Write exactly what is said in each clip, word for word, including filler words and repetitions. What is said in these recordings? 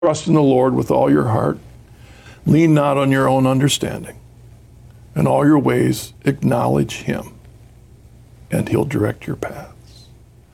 Trust in the Lord with all your heart. Lean not on your own understanding. In all your ways, acknowledge him, and he'll direct your paths.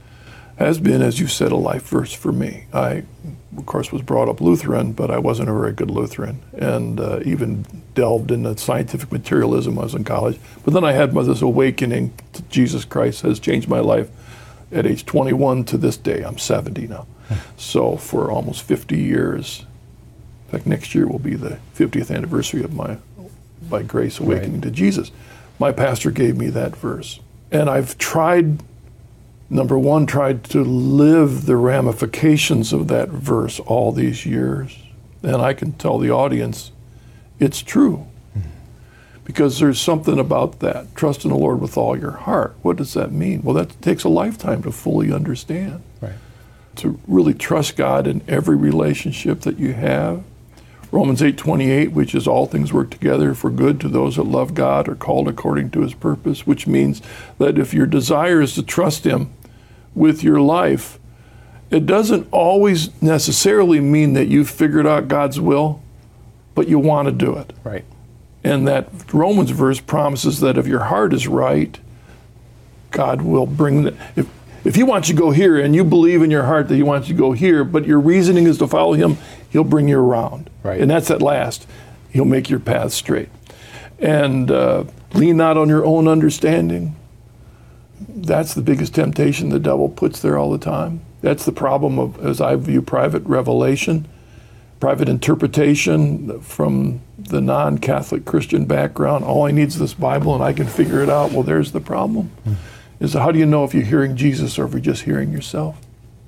Has been, as you said, a life verse for me. I, of course, was brought up Lutheran, but I wasn't a very good Lutheran, and uh, even delved into scientific materialism when I was in college. But then I had this awakening to Jesus Christ has changed my life at age twenty-one to this day. I'm seventy now. So for almost fifty years, in fact, next year will be the fiftieth anniversary of my, by grace, awakening right. to Jesus. My pastor gave me that verse. And I've tried, number one, tried to live the ramifications of that verse all these years. And I can tell the audience, it's true. Mm-hmm. Because there's something about that. Trust in the Lord with all your heart. What does that mean? Well, that takes a lifetime to fully understand. Right. To really trust God in every relationship that you have. Romans eight twenty-eight, which is all things work together for good to those that love God, are called according to his purpose, which means that if your desire is to trust him with your life, it doesn't always necessarily mean that you've figured out God's will, but you want to do it. Right. And that Romans verse promises that if your heart is right, God will bring the, if If he wants you to go here and you believe in your heart that he wants you to go here, but your reasoning is to follow him, he'll bring you around. Right. And that's at last. He'll make your path straight. And uh, lean not on your own understanding. That's the biggest temptation the devil puts there all the time. That's the problem of, as I view private revelation, private interpretation from the non-Catholic Christian background. All I need is this Bible and I can figure it out. Well, there's the problem. Mm. Is how do you know if you're hearing Jesus or if you're just hearing yourself?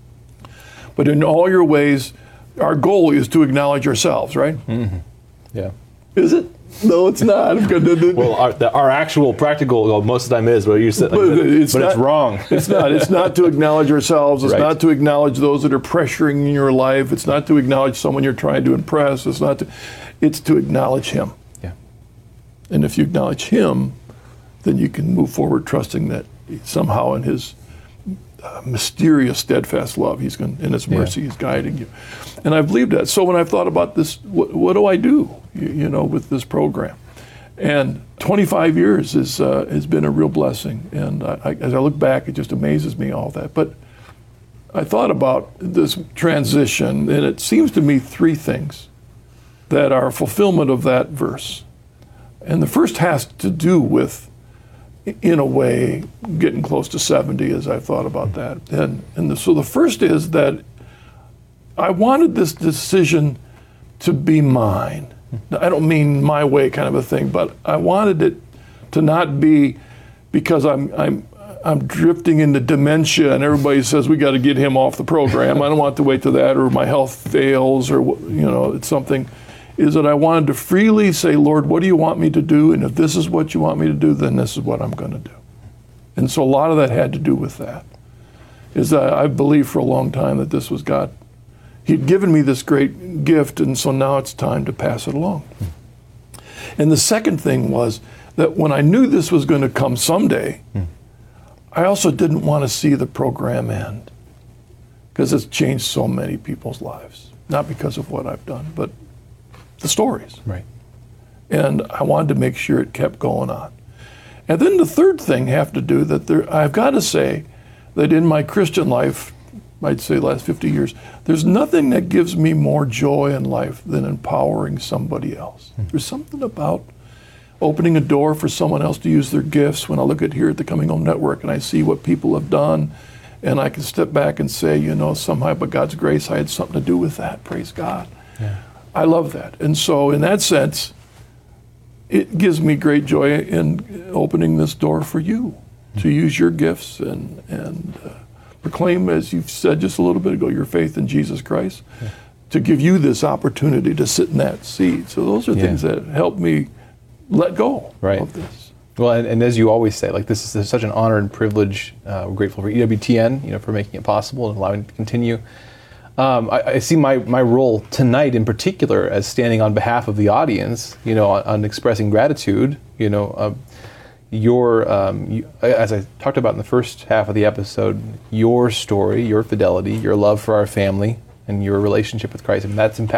But in all your ways, our goal is to acknowledge ourselves, right? Mm-hmm. Yeah. Is it? No, it's not. Well, our, the, our actual practical goal most of the time is what you said, like, but, it's, but not, it's wrong. It's not. It's not to acknowledge ourselves. It's right. not to acknowledge those that are pressuring in your life. It's not to acknowledge someone you're trying to impress. It's not to. It's to acknowledge him. Yeah. And if you acknowledge him, then you can move forward trusting that somehow in his uh, mysterious, steadfast love, he's going, in his mercy, yeah. he's guiding you. And I believe that. So when I've thought about this, what, what do I do, you, you know, with this program? And twenty-five years is, uh, has been a real blessing. And I, I, as I look back, it just amazes me, all that. But I thought about this transition, and it seems to me three things that are a fulfillment of that verse. And the first has to do with, in a way, getting close to seventy as I've thought about that. And, and the, so the first is that I wanted this decision to be mine. I don't mean my way kind of a thing, but I wanted it to not be because I'm I'm I'm drifting into dementia and everybody says we got to get him off the program. I don't want to wait till that, or my health fails, or you know, it's something. Is that I wanted to freely say, Lord, what do you want me to do? And if this is what you want me to do, then this is what I'm going to do. And so a lot of that had to do with that. Is that I believed for a long time that this was God. He'd given me this great gift, and so now it's time to pass it along. And the second thing was that when I knew this was going to come someday, I also didn't want to see the program end, because it's changed so many people's lives. Not because of what I've done, but the stories. Right. And I wanted to make sure it kept going on. And then the third thing have to do that there, I've got to say that in my Christian life, I'd say the last fifty years, there's nothing that gives me more joy in life than empowering somebody else. Mm-hmm. There's something about opening a door for someone else to use their gifts. When I look at here at the Coming Home Network and I see what people have done, and I can step back and say, you know, somehow by God's grace, I had something to do with that. Praise God. Yeah. I love that. And so in that sense, it gives me great joy in opening this door for you mm-hmm. to use your gifts and, and uh, proclaim, as you've said just a little bit ago, your faith in Jesus Christ, yeah. to give you this opportunity to sit in that seat. So those are yeah. things that help me let go right. of this. Well, and, and as you always say, like this is such an honor and privilege. Uh, we're grateful for E W T N, you know, for making it possible and allowing it to continue. Um, I, I see my, my role tonight in particular as standing on behalf of the audience, you know, on, on expressing gratitude. You know, uh, your um, you, as I talked about in the first half of the episode, your story, your fidelity, your love for our family, and your relationship with Christ. I mean, that's impactful.